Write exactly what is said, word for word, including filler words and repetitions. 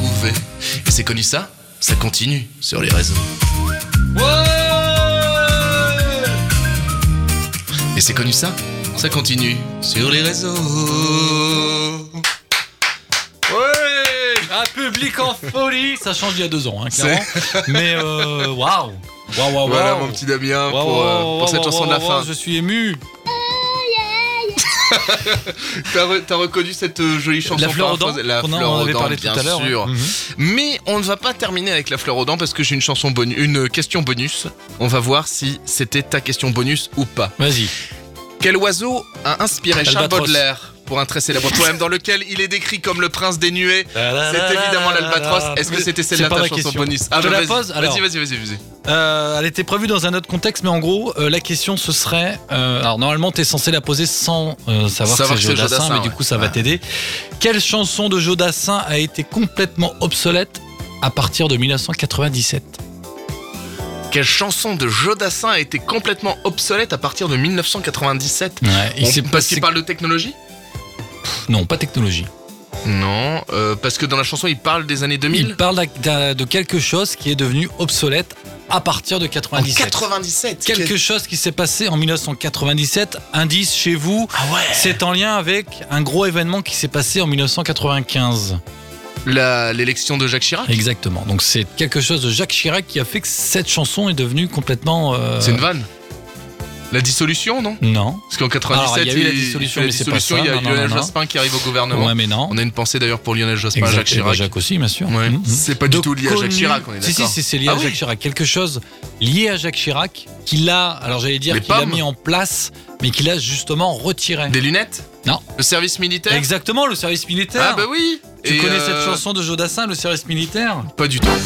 retrouver. Et c'est connu ça, ça continue sur les réseaux. Ouais. Et c'est connu ça, ça continue sur les réseaux. Ouais. Un public en folie. Ça change d'il y a deux ans, hein, clairement. Mais euh, waouh. Waouh, waouh, Voilà waouh. mon petit Damien Waouh, pour, euh, waouh, pour cette waouh, chanson de la waouh, fin. waouh, je suis ému. T'as, re- t'as reconnu cette euh, jolie chanson La fleur aux dents, La qu'on en fleur aux avait dents, parlé bien tout à l'heure, sûr. hein. Mhm. Mais on ne va pas terminer avec la fleur aux dents parce que j'ai une chanson bonus, une question bonus. On va voir si c'était ta question bonus ou pas. Vas-y. Quel oiseau a inspiré Charles Albatros. Baudelaire pour un très célèbre poème dans lequel il est décrit comme le prince des nuées? C'est évidemment l'albatros. Est-ce que c'était celle-là C'est pas ta ma chanson question. bonus? Je te la vas-y. pose, alors. Vas-y, vas-y, vas-y, vas-y. Euh, elle était prévue dans un autre contexte, mais en gros, euh, la question ce serait. Euh, alors normalement, t'es censé la poser sans euh, savoir, Savoir que c'est que c'est Jodassin, Jodassin, mais ouais. du coup, ça va Ouais. t'aider. Quelle chanson de Jodassin a été complètement obsolète à partir de dix-neuf cent quatre-vingt-dix-sept? Quelle chanson de Jodassin a été complètement obsolète à partir de dix-neuf cent quatre-vingt-dix-sept? Ouais, il On- s'est Parce passé- qu'il parle de technologie? Non, pas technologie. Non, euh, parce que dans la chanson il parle des années deux mille. Il parle d'un- de quelque chose qui est devenu obsolète à partir de En quatre-vingt-dix-sept. quatre-vingt-dix-sept. Quelque chose qui s'est passé en dix-neuf cent quatre-vingt-dix-sept. Indice chez vous, Ah ouais. c'est en lien avec un gros événement qui s'est passé en dix-neuf cent quatre-vingt-quinze. La- l'élection de Jacques Chirac. Exactement. Donc c'est quelque chose de Jacques Chirac qui a fait que cette chanson est devenue complètement. euh, C'est une vanne. La dissolution, non? Non. Parce qu'en quatre-vingt-dix-sept, Alors, il y a eu la dissolution, la mais c'est pas dissolution, ça. il y a Non, non, Lionel non, non. Jospin qui arrive au gouvernement. Ouais, mais non. On a une pensée d'ailleurs pour Lionel Jospin, Exact. Jacques Et ben, Chirac. Jacques aussi, bien sûr. Ouais. Mhm. C'est pas du De tout lié à Jacques connu- Chirac, on est Si, si, d'accord. si, c'est lié Ah à oui. Jacques Chirac. Quelque chose lié à Jacques Chirac qu'il a, alors j'allais dire Les qu'il a pommes. mis en place, mais qu'il a justement retiré. Des lunettes? Non. Le service militaire? Exactement, le service militaire. Ah bah oui. Tu Et, connais euh, cette chanson de Jodassin, le service militaire? Pas du tout.